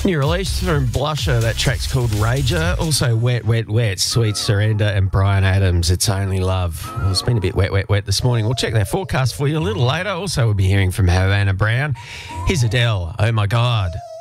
New release from Blusher. That track's called Rager. Also Wet, Wet, Wet, Sweet Surrender and Bryan Adams, It's Only Love. Well, it's been a bit wet, wet, wet this morning. We'll check that forecast for you a little later. Also, we'll be hearing from Havana Brown. Here's Adele, Oh My God.